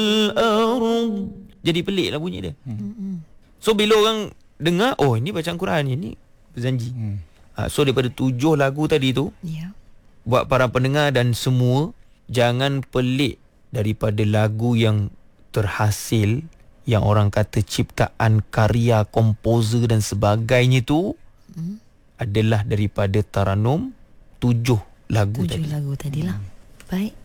al-ard. Jadi pelik lah bunyi dia. So bila orang dengar, oh ini bacaan Quran, ini berzanji. So daripada 7 lagu tadi tu, buat para pendengar dan semua, jangan pelik daripada lagu yang terhasil, yang orang kata ciptaan karya komposer dan sebagainya tu adalah daripada Taranum 7 lagu tadi. 7 lagu tadi lah. Baik.